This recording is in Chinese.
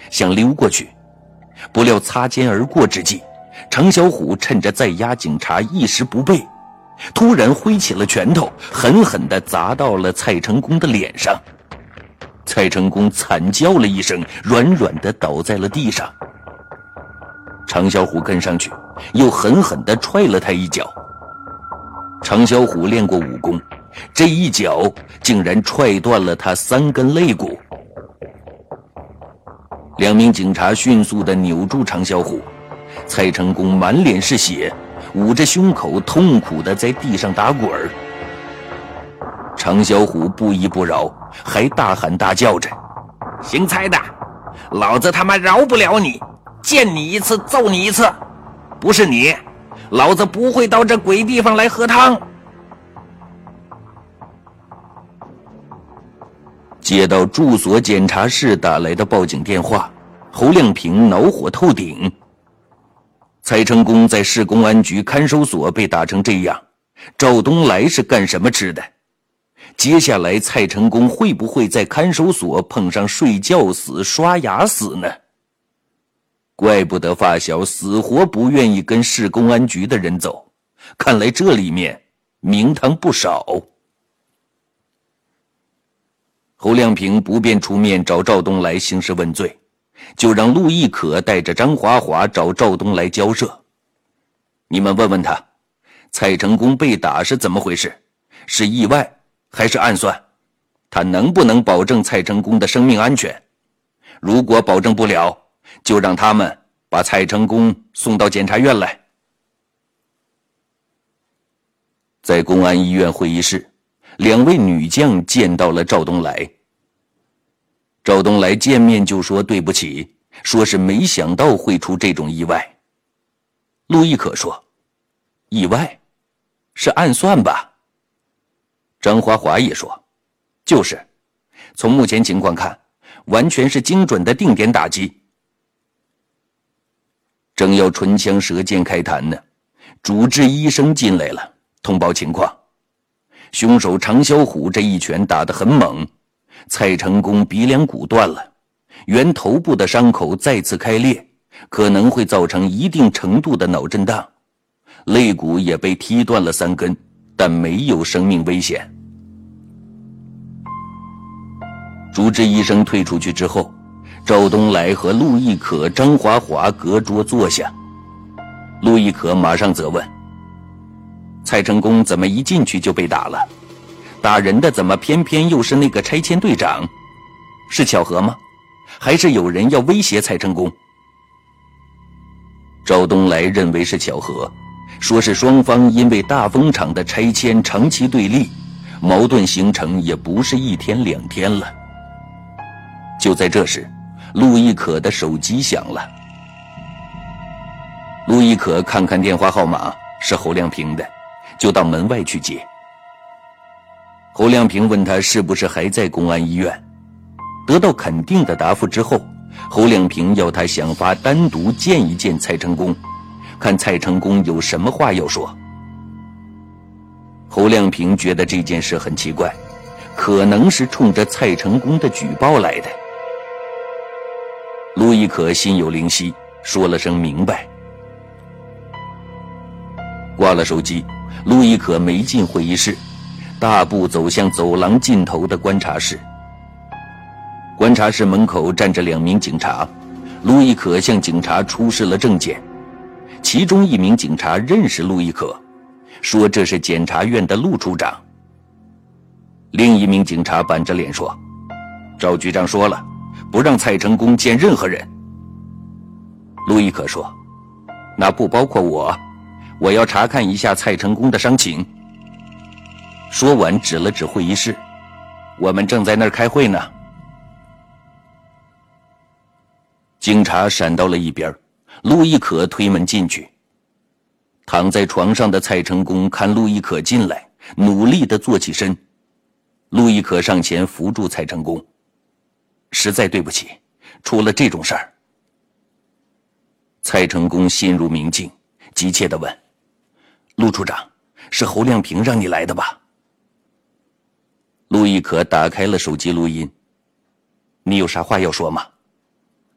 想溜过去，不料擦肩而过之际，程小虎趁着在押警察一时不备，突然挥起了拳头，狠狠地砸到了蔡成功的脸上。蔡成功惨叫了一声，软软地倒在了地上。程小虎跟上去，又狠狠地踹了他一脚。程小虎练过武功，这一脚竟然踹断了他3根肋骨。2名警察迅速地扭住程小虎，蔡成功满脸是血，捂着胸口痛苦地在地上打滚儿。程小虎不依不饶，还大喊大叫着：“姓蔡的，老子他妈饶不了你，见你一次揍你一次，不是你，老子不会到这鬼地方来喝汤。”接到住所检查室打来的报警电话，侯亮平恼火透顶。蔡成功在市公安局看守所被打成这样，赵东来是干什么吃的？接下来蔡成功会不会在看守所碰上睡觉死、刷牙死呢？怪不得发小死活不愿意跟市公安局的人走，看来这里面名堂不少。侯亮平不便出面找赵东来兴师问罪，就让陆亦可带着张华华找赵东来交涉。你们问问他，蔡成功被打是怎么回事？是意外还是暗算？他能不能保证蔡成功的生命安全？如果保证不了，就让他们把蔡成功送到检察院来。在公安医院会议室，2位女将见到了赵东来。赵东来见面就说对不起，说是没想到会出这种意外。陆亦可说：“意外？是暗算吧？”张华华也说：“就是，从目前情况看，完全是精准的定点打击。”正要唇枪舌剑开谈呢，主治医生进来了，通报情况。凶手程小虎这一拳打得很猛，蔡成功鼻梁骨断了，原头部的伤口再次开裂，可能会造成一定程度的脑震荡，肋骨也被踢断了3根，但没有生命危险。主治医生退出去之后，赵东来和陆亦可、张华华隔桌坐下。陆亦可马上责问：“蔡成功怎么一进去就被打了？打人的怎么偏偏又是那个拆迁队长？是巧合吗？还是有人要威胁蔡成功？”赵东来认为是巧合，说是双方因为大风厂的拆迁长期对立，矛盾形成也不是1天2天了。就在这时，陆亦可的手机响了。陆亦可看看电话号码，是侯亮平的，就到门外去接。侯亮平问他是不是还在公安医院，得到肯定的答复之后，侯亮平要他想法单独见一见蔡成功，看蔡成功有什么话要说。侯亮平觉得这件事很奇怪，可能是冲着蔡成功的举报来的。陆亦可心有灵犀，说了声明白。挂了手机，陆亦可没进会议室，大步走向走廊尽头的观察室。观察室门口站着2名警察，陆亦可向警察出示了证件。其中1名警察认识陆亦可，说这是检察院的陆处长。另1名警察板着脸说：“赵局长说了，不让蔡成功见任何人。”陆亦可说：“那不包括我要查看一下蔡成功的伤情。”说完指了指会议室：“我们正在那儿开会呢。”警察闪到了一边，陆亦可推门进去。躺在床上的蔡成功看陆亦可进来，努力地坐起身。陆亦可上前扶住蔡成功：“实在对不起，出了这种事儿。”蔡成功心如明镜，急切地问：“陆处长，是侯亮平让你来的吧？”陆亦可打开了手机录音：“你有啥话要说吗？”